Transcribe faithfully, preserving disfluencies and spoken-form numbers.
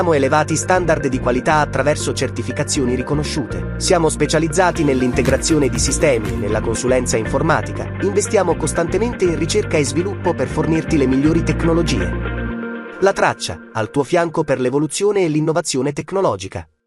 Abbiamo elevati standard di qualità attraverso certificazioni riconosciute. Siamo specializzati nell'integrazione di sistemi e nella consulenza informatica. Investiamo costantemente in ricerca e sviluppo per fornirti le migliori tecnologie. La Traccia, al tuo fianco per l'evoluzione e l'innovazione tecnologica.